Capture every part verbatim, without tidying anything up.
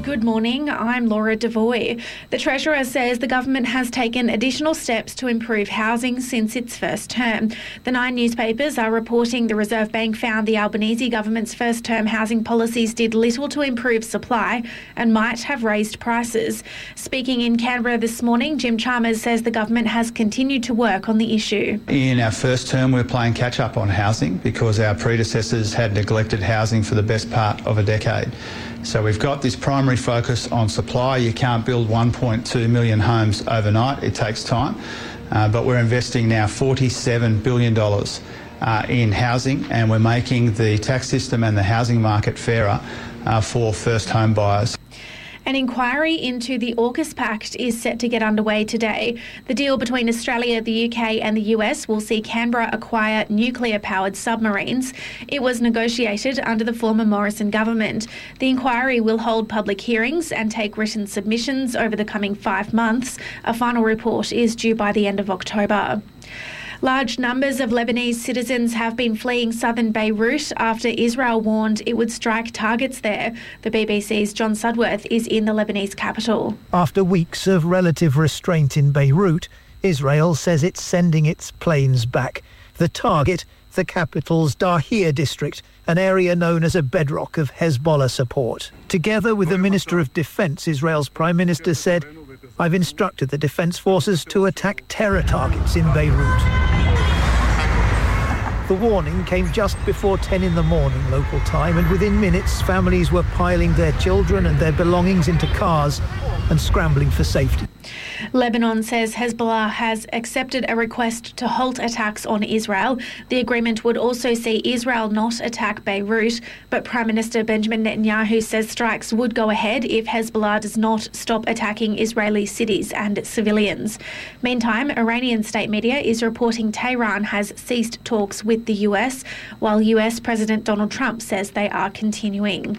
Good morning, I'm Laura Devoy. The Treasurer says the government has taken additional steps to improve housing since its first term. The Nine newspapers are reporting the Reserve Bank found the Albanese government's first-term housing policies did little to improve supply and might have raised prices. Speaking in Canberra this morning, Jim Chalmers says the government has continued to work on the issue. In our first term, we're playing catch-up on housing because our predecessors had neglected housing for the best part of a decade. So we've got this primary focus on supply. You can't build one point two million homes overnight. It takes time. Uh, but we're investing now forty-seven billion dollars uh, in housing, and we're making the tax system and the housing market fairer uh, for first home buyers. An inquiry into the AUKUS Pact is set to get underway today. The deal between Australia, the U K and the U S will see Canberra acquire nuclear-powered submarines. It was negotiated under the former Morrison government. The inquiry will hold public hearings and take written submissions over the coming five months. A final report is due by the end of October. Large numbers of Lebanese citizens have been fleeing southern Beirut after Israel warned it would strike targets there. The B B C's John Sudworth is in the Lebanese capital. After weeks of relative restraint in Beirut, Israel says it's sending its planes back. The target, the capital's Dahir district, an area known as a bedrock of Hezbollah support. Together with the Minister of Defence, Israel's Prime Minister said, "I've instructed the defence forces to attack terror targets in Beirut." The warning came just before ten in the morning local time, and within minutes families were piling their children and their belongings into cars and scrambling for safety. Lebanon says Hezbollah has accepted a request to halt attacks on Israel. The agreement would also see Israel not attack Beirut, but Prime Minister Benjamin Netanyahu says strikes would go ahead if Hezbollah does not stop attacking Israeli cities and civilians. Meantime, Iranian state media is reporting Tehran has ceased talks with the U S, while U S President Donald Trump says they are continuing.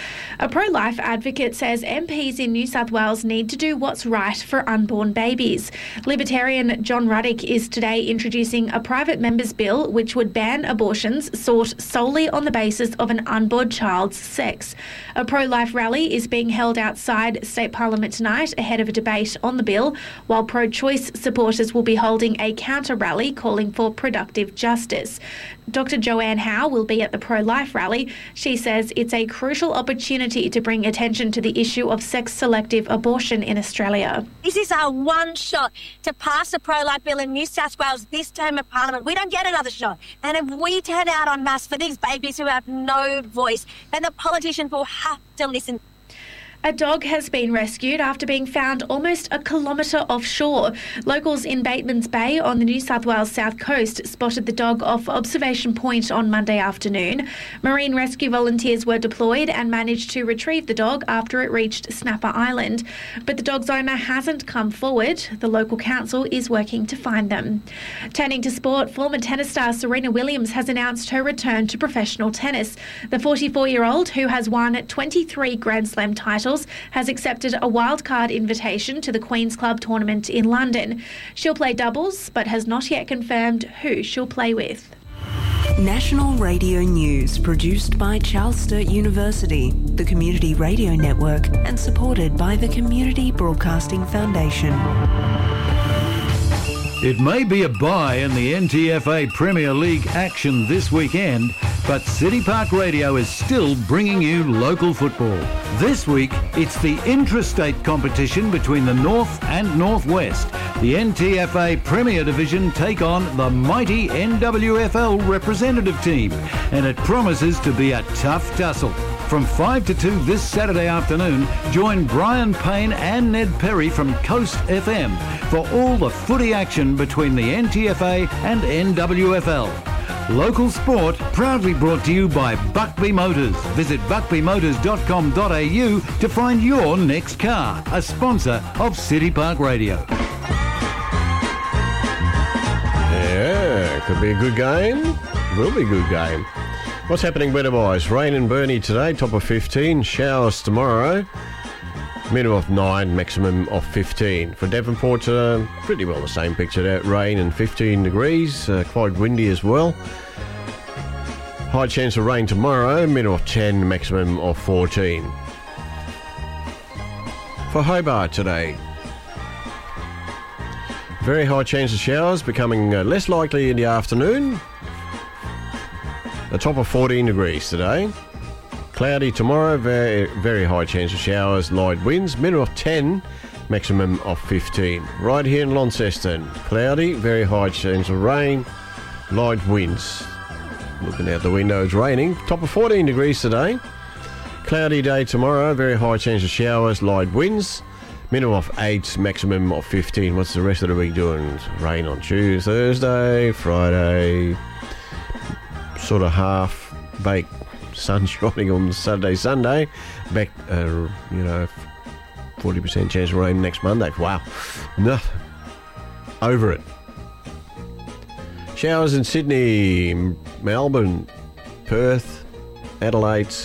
A pro-life advocate says M Ps in New South Wales need to do what's right for unborn babies. Libertarian John Ruddick is today introducing a private member's bill which would ban abortions sought solely on the basis of an unborn child's sex. A pro-life rally is being held outside State Parliament tonight ahead of a debate on the bill, while pro-choice supporters will be holding a counter-rally calling for productive justice. Doctor Joanne Howe will be at the pro-life rally. She says it's a crucial opportunity to bring attention to the issue of sex-selective abortion in Australia. This is our one shot to pass a pro-life bill in New South Wales this term of Parliament. We don't get another shot. And if we turn out en masse for these babies who have no voice, then the politicians will have to listen. A dog has been rescued after being found almost a kilometre offshore. Locals in Batemans Bay on the New South Wales south coast spotted the dog off Observation Point on Monday afternoon. Marine rescue volunteers were deployed and managed to retrieve the dog after it reached Snapper Island. But the dog's owner hasn't come forward. The local council is working to find them. Turning to sport, former tennis star Serena Williams has announced her return to professional tennis. The forty-four-year-old, who has won twenty-three Grand Slam titles, has accepted a wildcard invitation to the Queen's Club tournament in London. She'll play doubles, but has not yet confirmed who she'll play with. National Radio News, produced by Charles Sturt University, the Community Radio Network, and supported by the Community Broadcasting Foundation. It may be a bye in the N T F A Premier League action this weekend, but City Park Radio is still bringing you local football. This week, it's the intrastate competition between the North and Northwest. The N T F A Premier Division take on the mighty N W F L representative team, and it promises to be a tough tussle. From five to two this Saturday afternoon, join Brian Payne and Ned Perry from Coast F M for all the footy action between the N T F A and N W F L. Local sport proudly brought to you by Buckby Motors. Visit buckby motors dot com dot a u to find your next car, a sponsor of City Park Radio. Yeah, could be a good game. Will be a good game. What's happening weather-wise? Rain in Burnie today, top of fifteen. Showers tomorrow, minimum of nine, maximum of fifteen. For Devonport, uh, pretty well the same picture there. Rain and fifteen degrees, uh, quite windy as well. High chance of rain tomorrow, minimum of ten, maximum of fourteen. for Hobart today. Very high chance of showers, becoming uh, less likely in the afternoon. A top of fourteen degrees today. Cloudy tomorrow, very, very high chance of showers, light winds, minimum of ten, maximum of fifteen. Right here in Launceston, cloudy, very high chance of rain, light winds. Looking out the window, it's raining. Top of fourteen degrees today. Cloudy day tomorrow, very high chance of showers, light winds, minimum of eight, maximum of fifteen. What's the rest of the week doing? Rain on Tuesday, Thursday, Friday, sort of half baked. Sun shining on Saturday, Sunday. Back, uh, you know, forty percent chance of rain next Monday. Wow. No. Over it. Showers in Sydney, Melbourne, Perth, Adelaide,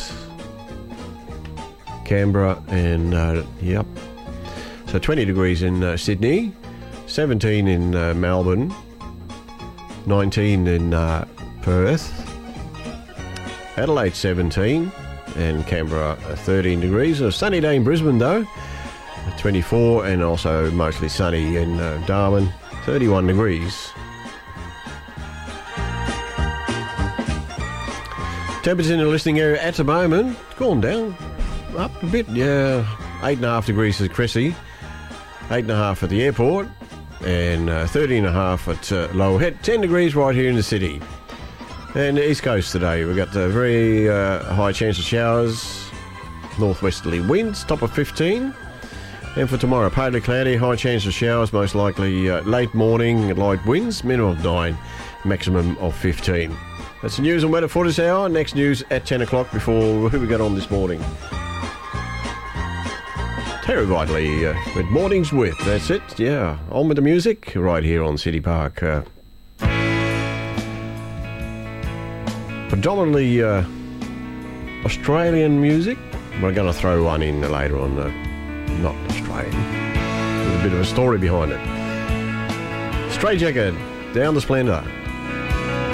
Canberra, and, uh, yep. So twenty degrees in uh, Sydney, seventeen in uh, Melbourne, nineteen in uh, Perth, Adelaide seventeen, and Canberra thirteen degrees. A sunny day in Brisbane though, twenty-four, and also mostly sunny in uh, Darwin, thirty-one degrees. Temperature in the listening area at the moment, gone down, up a bit, yeah, eight and a half degrees at Cressy, eight and a half at the airport, and uh, thirteen and a half at uh, Lower Head, ten degrees right here in the city. And the East Coast today, we've got a very uh, high chance of showers, northwesterly winds, top of fifteen. And for tomorrow, partly cloudy, high chance of showers, most likely uh, late morning, light winds, minimum of nine, maximum of fifteen. That's the news and weather for this hour. Next news at ten o'clock before who we got on this morning. Terry Whiteley uh, with Mornings With. That's it, yeah. On with the music right here on City Park. Uh, Predominantly uh, Australian music. We're going to throw one in later on, uh, not Australian. There's a bit of a story behind it. Straight Jacket, Down to Splendour.